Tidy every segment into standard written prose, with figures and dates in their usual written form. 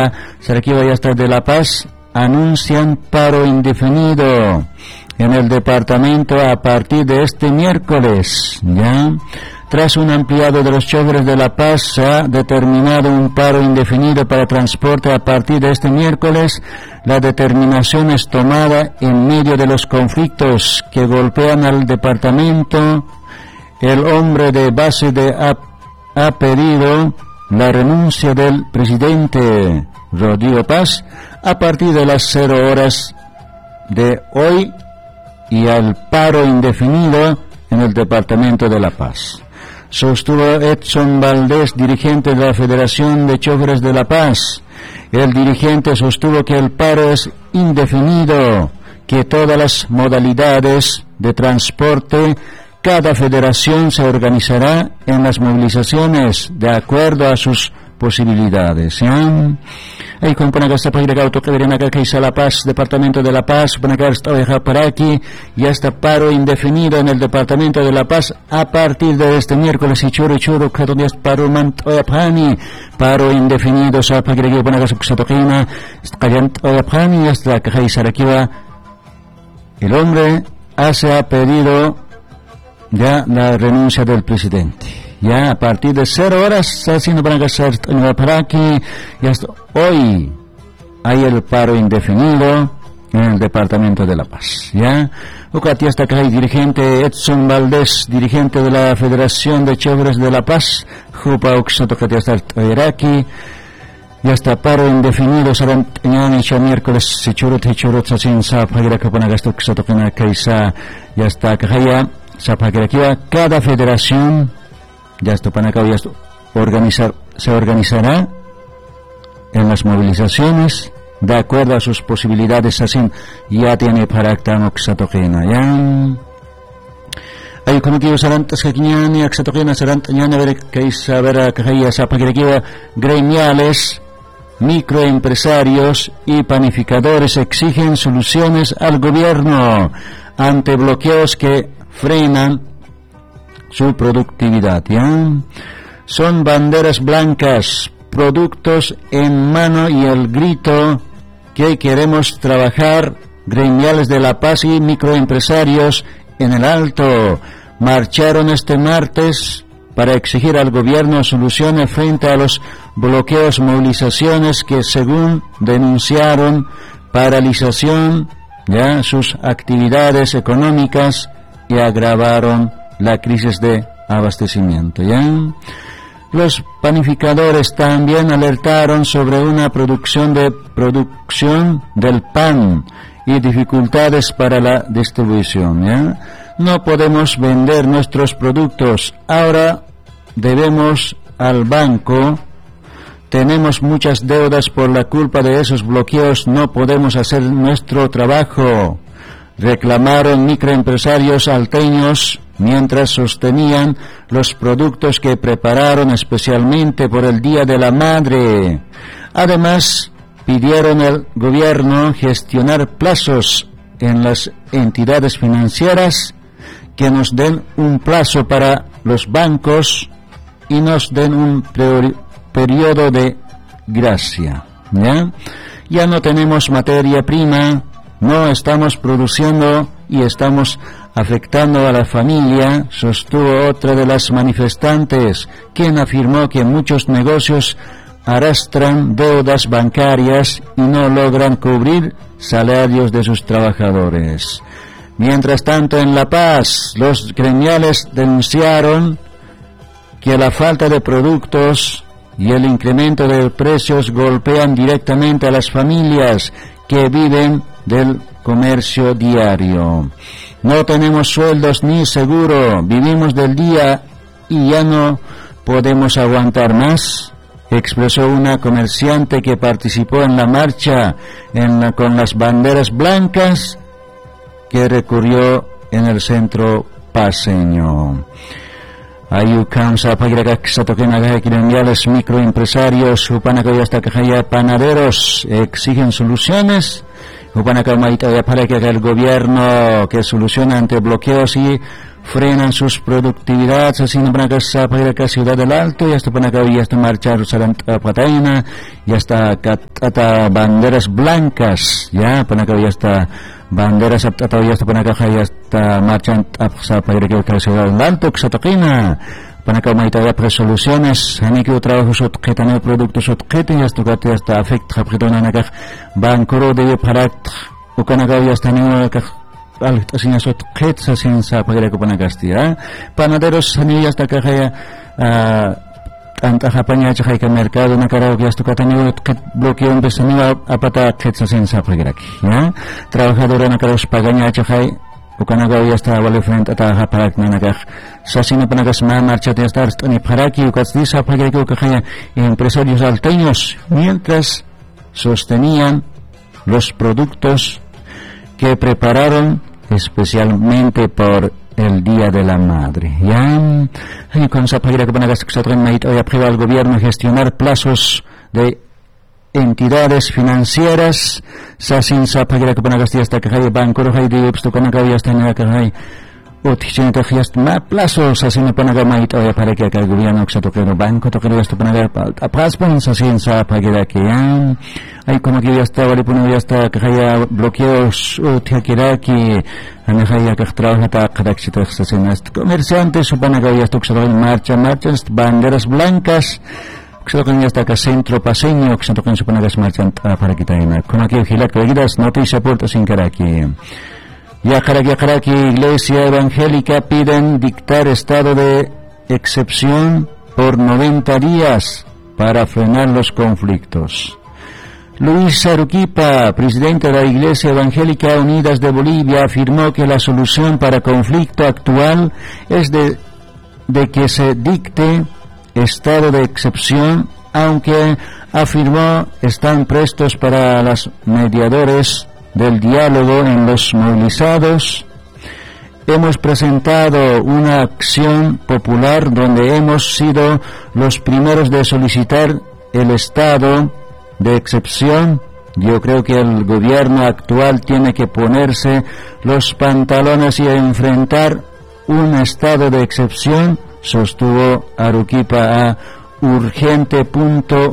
Panaca, Saraquiva y hasta de La Paz anuncian paro indefinido en el departamento a partir de este miércoles, ¿ya? Tras un ampliado de los choferes de La Paz, se ha determinado un paro indefinido para transporte a partir de este miércoles. La determinación es tomada en medio de los conflictos que golpean al departamento. El hombre de base ha pedido la renuncia del presidente Rodrigo Paz a partir de las 0 horas de hoy y al paro indefinido en el departamento de La Paz. Sostuvo Edson Valdés, dirigente de la Federación de Choferes de La Paz. El dirigente sostuvo que el paro es indefinido, que todas las modalidades de transporte, cada federación se organizará en las movilizaciones de acuerdo a sus posibilidades. Ahí con Panagasta Pagiraga Autocaverena Caisa La Paz, departamento de La Paz, Panagasta Oveja Paraqui, y hasta paro indefinido en el departamento de La Paz a partir de este miércoles. Y churo Cadonias paro Mantoyapani, paro indefinido sa Pagiraga Panagasta Xatoquina, Callant Oyapani, hasta Caisa Raquiva. El hombre ha pedido ya la renuncia del presidente. Ya a partir de 0 horas está haciendo para gastar para aquí. Y hasta hoy hay el paro indefinido en el departamento de La Paz. Ya Ucati hasta acá hay dirigente Edson Valdés, dirigente de la Federación de Choferes de La Paz. Jupa Uxotocati hasta aquí. Y hasta paro indefinido serán mañana y miércoles se churut sin sa pagira que para gastar Uxotocana Kaisa. Y hasta acá ya sa pagira cada federación ya esto para acá, se organizará en las movilizaciones de acuerdo a sus posibilidades. Así ya tiene para actar Xatogena, ya hay como que serán tascañani Xatogena serán tañana ver que es saber que hay esa paquetería gremiales, microempresarios y panificadores exigen soluciones al gobierno ante bloqueos que frenan su productividad. ¿Ya? Son banderas blancas, productos en mano y el grito que queremos trabajar. Gremiales de La Paz y microempresarios en el Alto marcharon este martes para exigir al gobierno soluciones frente a los bloqueos, movilizaciones que según denunciaron paralización ya sus actividades económicas y agravaron la crisis de abastecimiento. ¿Ya? Los panificadores también alertaron sobre una producción del pan y dificultades para la distribución. ¿Ya? No podemos vender nuestros productos, ahora debemos al banco, tenemos muchas deudas por la culpa de esos bloqueos, no podemos hacer nuestro trabajo, reclamaron microempresarios alteños mientras sostenían los productos que prepararon especialmente por el Día de la Madre. Además, pidieron al gobierno gestionar plazos en las entidades financieras, que nos den un plazo para los bancos y nos den un periodo de gracia. Ya no tenemos materia prima, no estamos produciendo y estamos afectando a la familia, sostuvo otra de las manifestantes, quien afirmó que muchos negocios arrastran deudas bancarias y no logran cubrir salarios de sus trabajadores. Mientras tanto, en La Paz, los gremiales denunciaron que la falta de productos y el incremento de precios golpean directamente a las familias que viven del comercio diario. No tenemos sueldos ni seguro, vivimos del día y ya no podemos aguantar más, expresó una comerciante que participó en la marcha con las banderas blancas que recurrió en el centro paceño. Ayukamsa gremiales microempresarios hasta panaderos exigen soluciones. Para que el gobierno que solucione ante bloqueos y frenan sus productividades, así no van a casa para acá Ciudad del Alto, y hasta para acá ya está marchar Pataina, ya está banderas blancas, ya para acá ya está banderas ya está para acá ya está marchando para acá Ciudad del Alto, Xatoquina. Para maita ya resoluciones, hani que trabajos objetan productos objetos y hasta que hasta afecta a nakaj bancoro de parat o kanagaw ya está niwa nakaj así es objetos así en sa para que para Castilla panaderos hani hasta que haya tanta japaña chaja que mercado nakaraw ya hasta que tenido bloqueo un besaniwa apata objetos así en sa para aquí ya trabajadora nakaraw pagaña chaja ukanagaw ya está vale frente a haparak nanagaj sasina panagas marcha de estar ni paraki ukatisa para que empresarios alteños mientras sostenían los productos que prepararon especialmente por el Día de la Madre. Ya y con esa pagira que panagas que se hoy aprueba al gobierno gestionar plazos de entidades financieras sasin sa pagira que panagas hasta que hay banco hay de esto con acá ya está en que hay o tiene que fiast más plazos así no panaga maito ya para que el gobierno que se toque el banco toque esto panaga a paspan sasin sa pagira que hay como que ya está vale poner ya está que haya bloqueos o tiene que haya que trabajar hasta cada que se sasin comerciantes su panaga ya está que se marcha banderas blancas que se tocan hasta que centro paseño que se tocan su panagas marchan para que tengan como que vigila que veas noticia puerta sin Caraqui ya Caraqui Iglesia Evangélica piden dictar estado de excepción por 90 días para frenar los conflictos. Luis Aruquipa, presidente de la Iglesia Evangélica Unidas de Bolivia, afirmó que la solución para el conflicto actual es de que se dicte estado de excepción, aunque afirmó están prestos para los mediadores del diálogo en los movilizados. Hemos presentado una acción popular donde hemos sido los primeros de solicitar el estado de excepción. Yo creo que el gobierno actual tiene que ponerse los pantalones y enfrentar un estado de excepción, sostuvo Aruquipa a urgente.bo.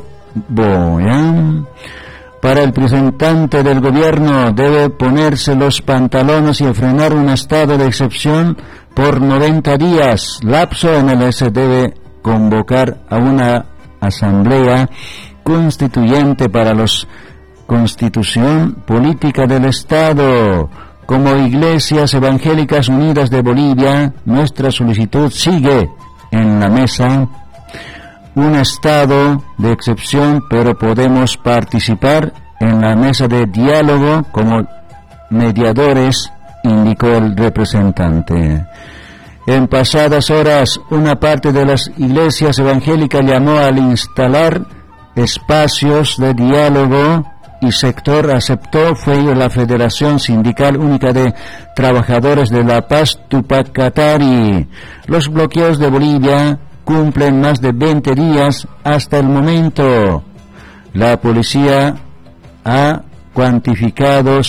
Para el representante del gobierno debe ponerse los pantalones y frenar un estado de excepción por 90 días. Lapso en el que se debe convocar a una asamblea constituyente para la constitución política del Estado. Como Iglesias Evangélicas Unidas de Bolivia, nuestra solicitud sigue en la mesa. Un estado de excepción, pero podemos participar en la mesa de diálogo como mediadores, indicó el representante. En pasadas horas, una parte de las iglesias evangélicas llamó al instalar espacios de diálogo y sector aceptó fue la Federación Sindical Única de Trabajadores de La Paz, Tupac Katari. Los bloqueos de Bolivia cumplen más de 20 días hasta el momento. La policía ha cuantificado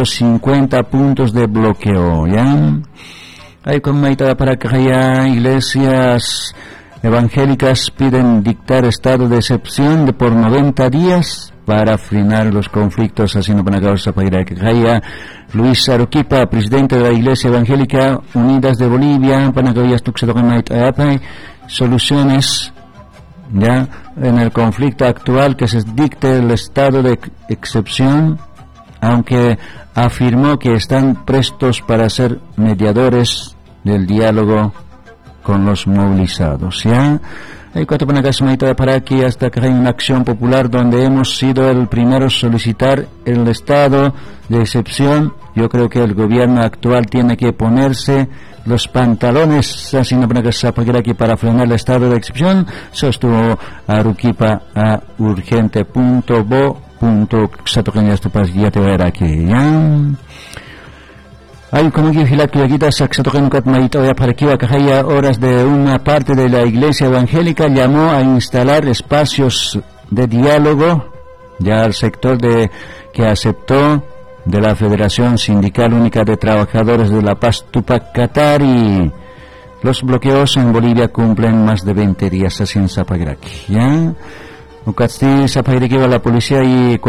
150 puntos de bloqueo. ¿Ya? Hay con maita para que haya iglesias evangélicas piden dictar estado de excepción de por 90 días para frenar los conflictos, así no van a causa para que haya. Luis Aruquipa, presidente de la Iglesia Evangélica Unidas de Bolivia, para que haya soluciones ya en el conflicto actual, que se dicte el estado de excepción, aunque afirmó que están prestos para ser mediadores del diálogo con los movilizados. Ya hay cuatro para aquí hasta que hay una acción popular donde hemos sido el primero a solicitar el estado de excepción. Yo creo que el gobierno actual tiene que ponerse los pantalones así no para que se apague aquí para frenar el estado de excepción. Sostuvo Aruquipa a urgente.bo. Ya te verá aquí. ¿Ya? Hay como que vigilar que aquí se toca en Cotmaito para aquí que haya horas de una parte de la Iglesia Evangélica llamó a instalar espacios de diálogo ya al sector que aceptó de la Federación Sindical Única de Trabajadores de La Paz, Tupac Katari. Los bloqueos en Bolivia cumplen más de 20 días así en Zapagiraki, ¿ya? Ukatsti Zapagiraki va la policía y